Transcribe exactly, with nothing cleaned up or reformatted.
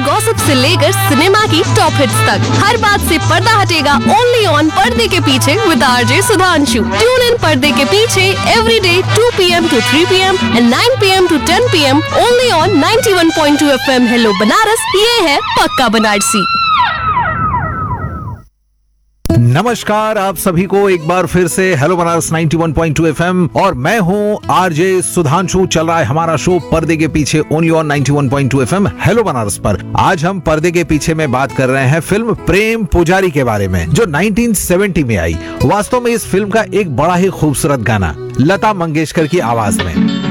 Gossip से लेकर cinema की टॉप हिट्स तक, हर बात से पर्दा हटेगा ओनली ऑन पर्दे के पीछे with RJ Sudhanshu. Tune in पर्दे के पीछे every day to P M to three P M and nine P M to ten P am only on ninety one point two F M. Hello Banaras, ये है पक्का बनारसी। नमस्कार आप सभी को एक बार फिर से hello Banaras ninety one point two FM और मैं हूं आरजे सुधांशु। चल रहा है हमारा शो पर्दे के पीछे only on ninety one point two FM hello Banaras पर। आज हम पर्दे के पीछे में बात कर रहे हैं फिल्म प्रेम पुजारी के बारे में, जो नाइंटीन सेवेंटी में आई। वास्तव में इस फिल्म का एक बड़ा ही खूबसूरत गाना लता मंगेशकर की आवाज में।